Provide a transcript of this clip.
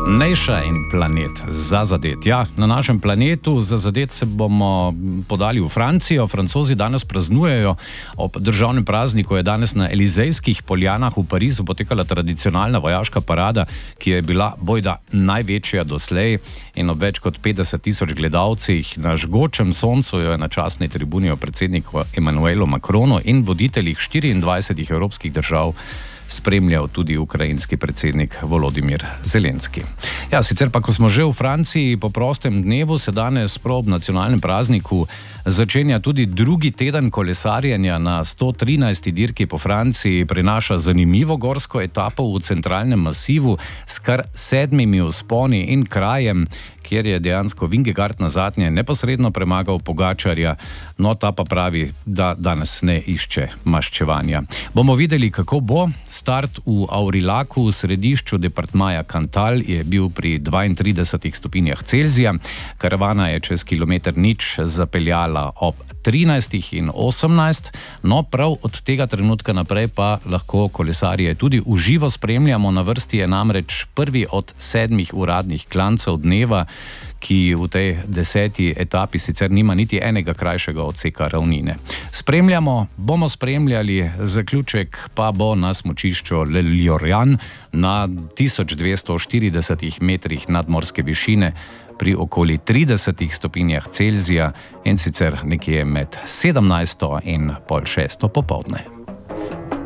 Neša in planet za zadet. Ja, na našem planetu za zadet se bomo podali v Francijo. Francozi danes praznujejo. Ob državnem prazniku je danes na Elizejskih poljanah v Parizu potekala tradicionalna vojaška parada, ki je bila bojda največja doslej, in ob več kot 50.000 gledalcih na žgočem soncu jo je na častni tribuni predsednik Emmanuelu Macronu in voditeljih 24 evropskih držav spremljal tudi ukrajinski predsednik Volodimir Zelenski. Ja, sicer pa, ko smo že v Franciji po prostem dnevu, se danes prav ob nacionalnem prazniku začenja tudi drugi teden kolesarjenja. Na 113. dirki po Franciji prinaša zanimivo gorsko etapo v centralnem masivu s kar 7 vzponi in krajem, kjer je dejansko Vingegaard nazadnje neposredno premagal Pogačarja, no ta pa pravi, da danes ne išče maščevanja. Bomo videli, kako bo. Start v Aurillacu, v središču departmaja Cantal, je bil pri 32 stopinjah Celzija. Karavana je čez kilometer nič zapeljala ob 13 in 18. No, prav od tega trenutka naprej pa lahko kolesarje tudi v živo spremljamo. Na vrsti je namreč prvi od 7 uradnih klancev dneva, ki v tej 10. etapi sicer nima niti enega krajšega odseka ravnine. Bomo spremljali, zaključek pa bo na smučišču Le Lorient na 1240 metrih nadmorske višine pri okoli 30 stopinjah Celzija, in sicer nekje med 17. in pol 6. popoldne.